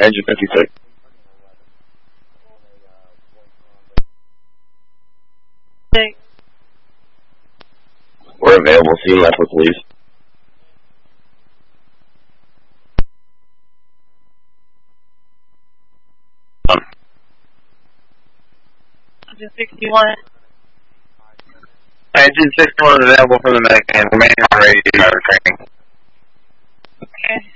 Engine 56. We're available. See you left with police. Engine 61. Engine 61 is available for the medic and remaining on radio training. Okay.